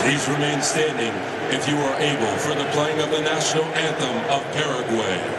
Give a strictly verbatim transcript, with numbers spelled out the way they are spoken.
Please remain standing if you are able for the playing of the national anthem of Paraguay.